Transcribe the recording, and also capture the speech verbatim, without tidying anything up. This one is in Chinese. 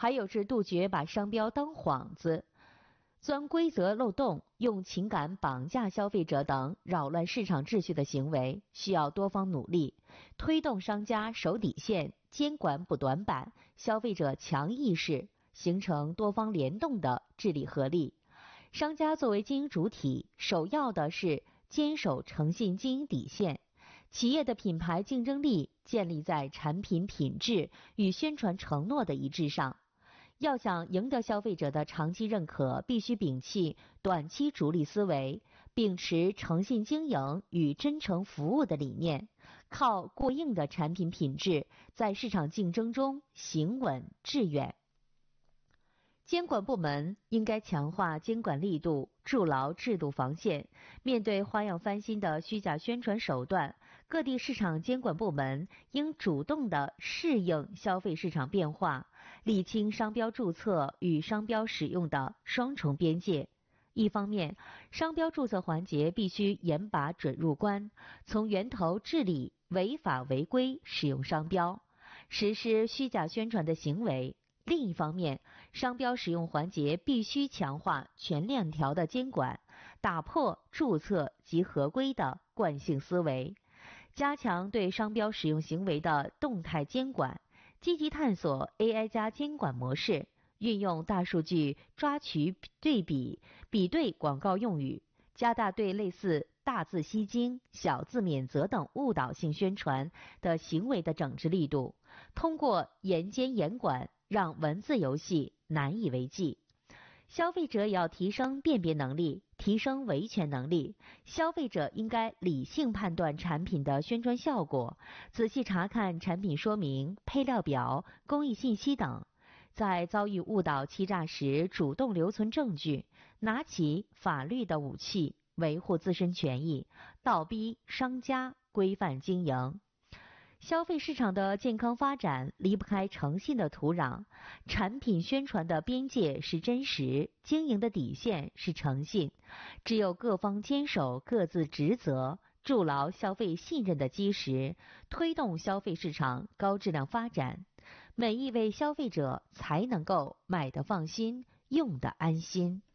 还有是杜绝把商标当幌子、钻规则漏洞、用情感绑架消费者等扰乱市场秩序的行为，需要多方努力，推动商家守底线，监管补短板，消费者强意识，形成多方联动的治理合力。商家作为经营主体，首要的是坚守诚信经营底线。企业的品牌竞争力建立在产品品质与宣传承诺的一致上。要想赢得消费者的长期认可，必须摒弃短期逐利思维，秉持诚信经营与真诚服务的理念，靠过硬的产品品质，在市场竞争中行稳致远。监管部门应该强化监管力度，筑牢制度防线。面对花样翻新的虚假宣传手段，各地市场监管部门应主动地适应消费市场变化，理清商标注册与商标使用的双重边界。一方面，商标注册环节必须严把准入关，从源头治理违法违规使用商标，实施虚假宣传的行为。另一方面，商标使用环节必须强化全链条的监管，打破注册即合规的惯性思维，加强对商标使用行为的动态监管，积极探索 A I 加监管模式，运用大数据抓取对比比对广告用语，加大对类似大字吸睛、小字免责等误导性宣传的行为的整治力度，通过严监严管，让文字游戏难以为继。消费者也要提升辨别能力，提升维权能力。消费者应该理性判断产品的宣传效果，仔细查看产品说明、配料表、工艺信息等。在遭遇误导欺诈时，主动留存证据，拿起法律的武器，维护自身权益，倒逼商家规范经营。消费市场的健康发展离不开诚信的土壤，产品宣传的边界是真实，经营的底线是诚信。只有各方坚守各自职责，筑牢消费信任的基石，推动消费市场高质量发展，每一位消费者才能够买得放心，用得安心。